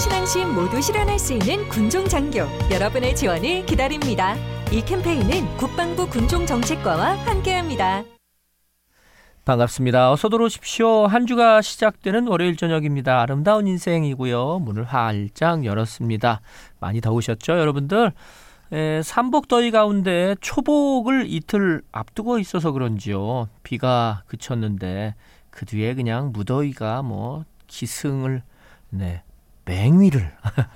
신앙심 모두 실현할 수 있는 군종장교 여러분의 지원을 기다립니다. 이 캠페인은 국방부 군종정책과와 함께합니다. 반갑습니다. 어서 들어오십시오. 한 주가 시작되는 월요일 저녁입니다. 아름다운 인생이고요. 문을 활짝 열었습니다. 많이 더우셨죠, 여러분들? 삼복더위 가운데 초복을 이틀 앞두고 있어서 그런지요. 비가 그쳤는데 그 뒤에 그냥 무더위가 기승을 맹위를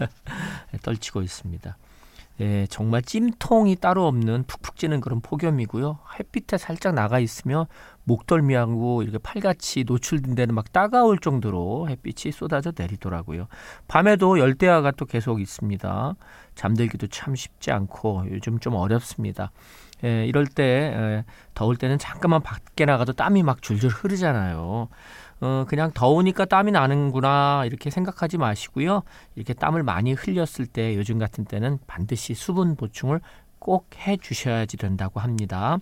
떨치고 있습니다. 정말 찜통이 따로 없는 푹푹 찌는 그런 폭염이고요. 햇빛에 살짝 나가 있으면 목덜미하고 이렇게 팔같이 노출된 데는 막 따가울 정도로 햇빛이 쏟아져 내리더라고요. 밤에도 열대야가 또 계속 있습니다. 잠들기도 참 쉽지 않고 요즘 좀 어렵습니다. 이럴 때 더울 때는 잠깐만 밖에 나가도 땀이 막 줄줄 흐르잖아요. 그냥 더우니까 땀이 나는구나 이렇게 생각하지 마시고요. 이렇게 땀을 많이 흘렸을 때 요즘 같은 때는 반드시 수분 보충을 꼭 해주셔야지 된다고 합니다.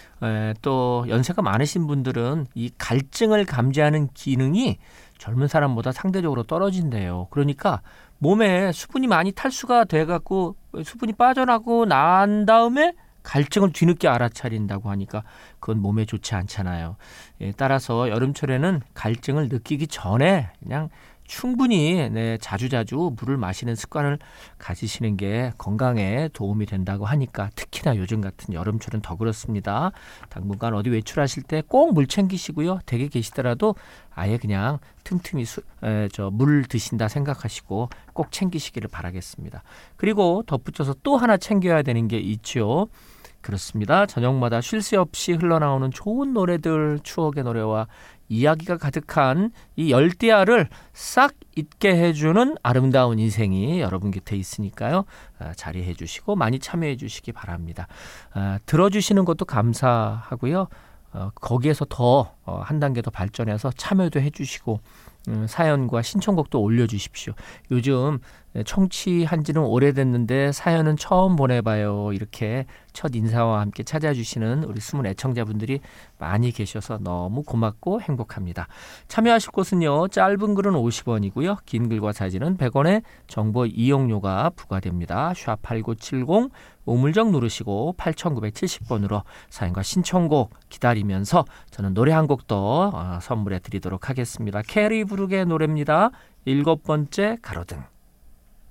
또 연세가 많으신 분들은 이 갈증을 감지하는 기능이 젊은 사람보다 상대적으로 떨어진대요. 그러니까 몸에 수분이 많이 탈수가 돼갖고 수분이 빠져나고 난 다음에 갈증을 뒤늦게 알아차린다고 하니까 그건 몸에 좋지 않잖아요. 따라서 여름철에는 갈증을 느끼기 전에 그냥 충분히 자주자주 물을 마시는 습관을 가지시는 게 건강에 도움이 된다고 하니까 특히나 요즘 같은 여름철은 더 그렇습니다. 당분간 어디 외출하실 때 꼭 물 챙기시고요. 댁에 계시더라도 아예 그냥 틈틈이 물 드신다 생각하시고 꼭 챙기시기를 바라겠습니다. 그리고 덧붙여서 또 하나 챙겨야 되는 게 있죠. 그렇습니다. 저녁마다 쉴 새 없이 흘러나오는 좋은 노래들, 추억의 노래와 이야기가 가득한 이 열대야를 싹 잊게 해주는 아름다운 인생이 여러분 곁에 있으니까요. 자리해 주시고 많이 참여해 주시기 바랍니다. 들어주시는 것도 감사하고요. 거기에서 더 한 단계 더 발전해서 참여도 해 주시고 사연과 신청곡도 올려주십시오. 요즘 청취한 지는 오래됐는데 사연은 처음 보내봐요. 이렇게 첫 인사와 함께 찾아주시는 우리 숨은 애청자분들이 많이 계셔서 너무 고맙고 행복합니다. 참여하실 곳은요. 짧은 글은 50원이고요. 긴 글과 사진은 100원의 정보 이용료가 부과됩니다. 샵8970 우물정 누르시고 8970번으로 사연과 신청곡 기다리면서 저는 노래 한 곡 더 선물해 드리도록 하겠습니다. 캐리 브룩의 노래입니다. 7번째 가로등.